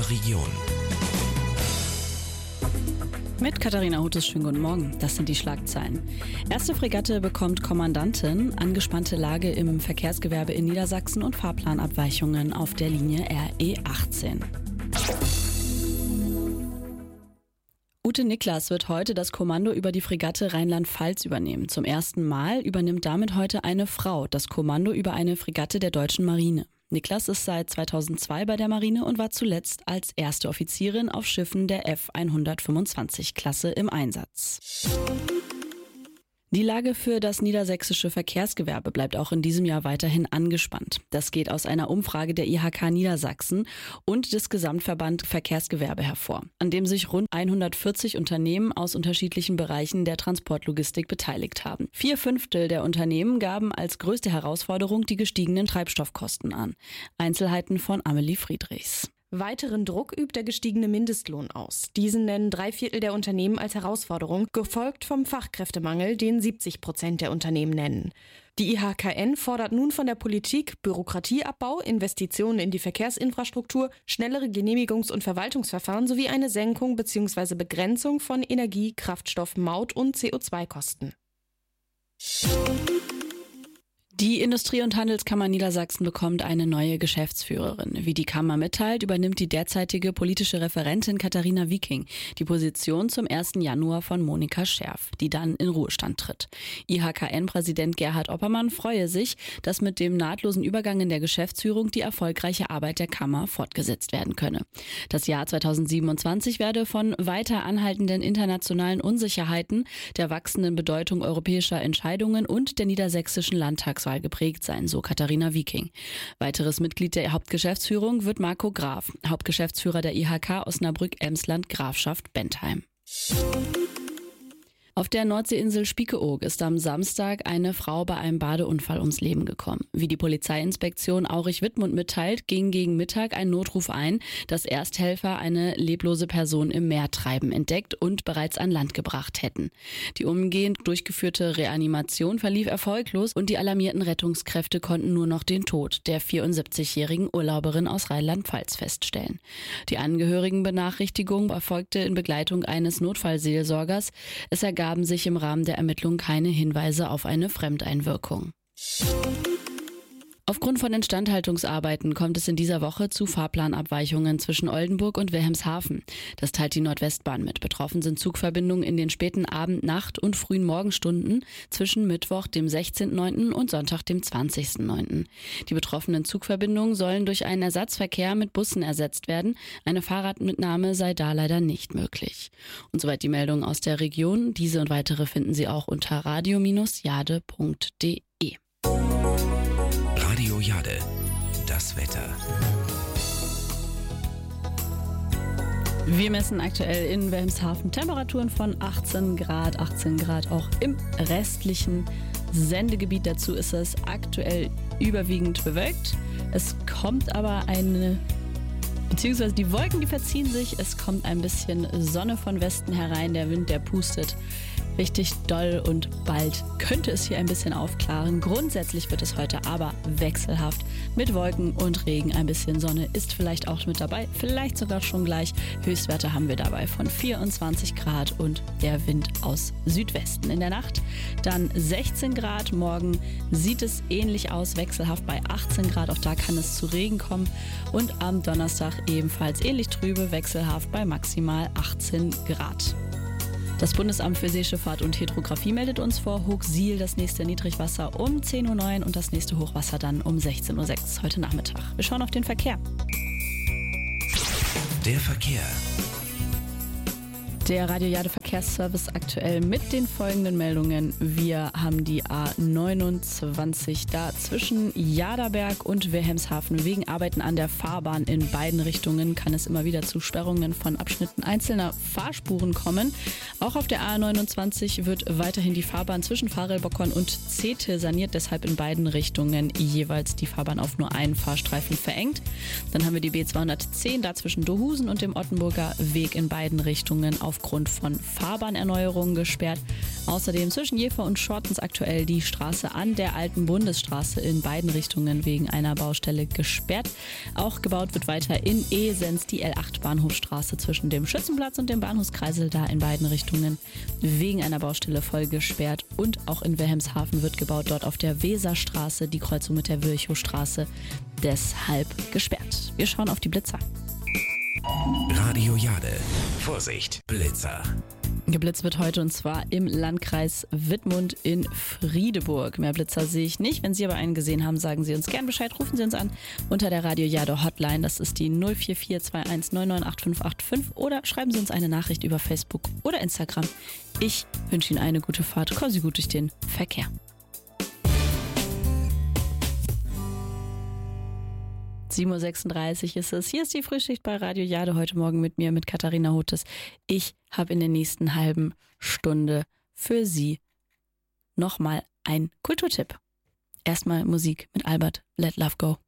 unserer Region. Mit Katharina Huttes, schönen guten Morgen. Das sind die Schlagzeilen. Erste Fregatte bekommt Kommandantin, angespannte Lage im Verkehrsgewerbe in Niedersachsen und Fahrplanabweichungen auf der Linie RE18. Ute Niklas wird heute das Kommando über die Fregatte Rheinland-Pfalz übernehmen. Zum ersten Mal übernimmt damit heute eine Frau das Kommando über eine Fregatte der deutschen Marine. Niklas ist seit 2002 bei der Marine und war zuletzt als erste Offizierin auf Schiffen der F-125-Klasse im Einsatz. Die Lage für das niedersächsische Verkehrsgewerbe bleibt auch in diesem Jahr weiterhin angespannt. Das geht aus einer Umfrage der IHK Niedersachsen und des Gesamtverband Verkehrsgewerbe hervor, an dem sich rund 140 Unternehmen aus unterschiedlichen Bereichen der Transportlogistik beteiligt haben. 4/5 der Unternehmen gaben als größte Herausforderung die gestiegenen Treibstoffkosten an. Einzelheiten von Amelie Friedrichs. Weiteren Druck übt der gestiegene Mindestlohn aus. Diesen nennen 3/4 der Unternehmen als Herausforderung, gefolgt vom Fachkräftemangel, den 70% der Unternehmen nennen. Die IHKN fordert nun von der Politik Bürokratieabbau, Investitionen in die Verkehrsinfrastruktur, schnellere Genehmigungs- und Verwaltungsverfahren sowie eine Senkung bzw. Begrenzung von Energie-, Kraftstoff-, Maut- und CO2-Kosten. Die Industrie- und Handelskammer Niedersachsen bekommt eine neue Geschäftsführerin. Wie die Kammer mitteilt, übernimmt die derzeitige politische Referentin Katharina Wieking die Position zum 1. Januar von Monika Scherf, die dann in Ruhestand tritt. IHKN-Präsident Gerhard Oppermann freue sich, dass mit dem nahtlosen Übergang in der Geschäftsführung die erfolgreiche Arbeit der Kammer fortgesetzt werden könne. Das Jahr 2027 werde von weiter anhaltenden internationalen Unsicherheiten, der wachsenden Bedeutung europäischer Entscheidungen und der niedersächsischen Landtagswahl geprägt sein, so Katharina Wieking. Weiteres Mitglied der Hauptgeschäftsführung wird Marco Graf, Hauptgeschäftsführer der IHK Osnabrück-Emsland Grafschaft Bentheim. Auf der Nordseeinsel Spiekeroog ist am Samstag eine Frau bei einem Badeunfall ums Leben gekommen. Wie die Polizeiinspektion Aurich-Wittmund mitteilt, ging gegen Mittag ein Notruf ein, dass Ersthelfer eine leblose Person im Meertreiben entdeckt und bereits an Land gebracht hätten. Die umgehend durchgeführte Reanimation verlief erfolglos und die alarmierten Rettungskräfte konnten nur noch den Tod der 74-jährigen Urlauberin aus Rheinland-Pfalz feststellen. Die Angehörigenbenachrichtigung erfolgte in Begleitung eines Notfallseelsorgers. Es ergab sich im Rahmen der Ermittlung keine Hinweise auf eine Fremdeinwirkung. Aufgrund von Instandhaltungsarbeiten kommt es in dieser Woche zu Fahrplanabweichungen zwischen Oldenburg und Wilhelmshaven. Das teilt die Nordwestbahn mit. Betroffen sind Zugverbindungen in den späten Abend-, Nacht- und frühen Morgenstunden zwischen Mittwoch, dem 16.09. und Sonntag, dem 20.09. Die betroffenen Zugverbindungen sollen durch einen Ersatzverkehr mit Bussen ersetzt werden. Eine Fahrradmitnahme sei da leider nicht möglich. Und soweit die Meldungen aus der Region. Diese und weitere finden Sie auch unter radio-jade.de. Radio Jade, das Wetter. Wir messen aktuell in Wilhelmshaven Temperaturen von 18 Grad auch im restlichen Sendegebiet. Dazu ist es aktuell überwiegend bewölkt. Es kommt aber beziehungsweise die Wolken, die verziehen sich. Es kommt ein bisschen Sonne von Westen herein. Der Wind, der pustet richtig doll und bald könnte es hier ein bisschen aufklaren. Grundsätzlich wird es heute aber wechselhaft mit Wolken und Regen. Ein bisschen Sonne ist vielleicht auch mit dabei, vielleicht sogar schon gleich. Höchstwerte haben wir dabei von 24 Grad und der Wind aus Südwesten. In der Nacht dann 16 Grad. Morgen sieht es ähnlich aus, wechselhaft bei 18 Grad. Auch da kann es zu Regen kommen. Und am Donnerstag ebenfalls ähnlich trübe, wechselhaft bei maximal 18 Grad. Das Bundesamt für Seeschifffahrt und Hydrographie meldet uns vor Hochsiel das nächste Niedrigwasser um 10.09 Uhr und das nächste Hochwasser dann um 16.06 Uhr heute Nachmittag. Wir schauen auf den Verkehr. Der Verkehr. Der Radio Jade Verkehrsservice aktuell mit den folgenden Meldungen. Wir haben die A29 da zwischen Jaderberg und Wilhelmshaven. Wegen Arbeiten an der Fahrbahn in beiden Richtungen kann es immer wieder zu Sperrungen von Abschnitten einzelner Fahrspuren kommen. Auch auf der A29 wird weiterhin die Fahrbahn zwischen Farelbockern und Zetel saniert, deshalb in beiden Richtungen jeweils die Fahrbahn auf nur einen Fahrstreifen verengt. Dann haben wir die B210 da zwischen Dohusen und dem Ottenburger Weg in beiden Richtungen aufgrund von Fahrbahnerneuerungen gesperrt. Außerdem zwischen Jever und Schortens aktuell die Straße an der alten Bundesstraße in beiden Richtungen wegen einer Baustelle gesperrt. Auch gebaut wird weiter in Esens die L8 Bahnhofstraße zwischen dem Schützenplatz und dem Bahnhofskreisel, da in beiden Richtungen wegen einer Baustelle voll gesperrt. Und auch in Wilhelmshaven wird gebaut, dort auf der Weserstraße, die Kreuzung mit der Virchow-Straße, deshalb gesperrt. Wir schauen auf die Blitzer. Radio Jade. Vorsicht, Blitzer. Geblitzt wird heute und zwar im Landkreis Wittmund in Friedeburg. Mehr Blitzer sehe ich nicht. Wenn Sie aber einen gesehen haben, sagen Sie uns gern Bescheid. Rufen Sie uns an unter der Radio Jade Hotline. Das ist die 04421998585 oder schreiben Sie uns eine Nachricht über Facebook oder Instagram. Ich wünsche Ihnen eine gute Fahrt. Kommen Sie gut durch den Verkehr. 7:36 Uhr ist es. Hier ist die Frühschicht bei Radio Jade. Heute Morgen mit mir, mit Katharina Hotes. Ich habe in der nächsten halben Stunde für Sie nochmal einen Kulturtipp. Erstmal Musik mit Albert, Let Love Go.